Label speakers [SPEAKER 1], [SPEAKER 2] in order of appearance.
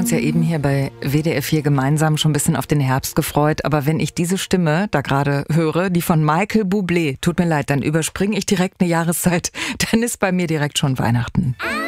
[SPEAKER 1] uns ja eben hier bei WDR 4 gemeinsam schon ein bisschen auf den Herbst gefreut. Aber wenn ich diese Stimme da gerade höre, die von Michael Bublé, tut mir leid, dann überspringe ich direkt eine Jahreszeit. Dann ist bei mir direkt schon Weihnachten.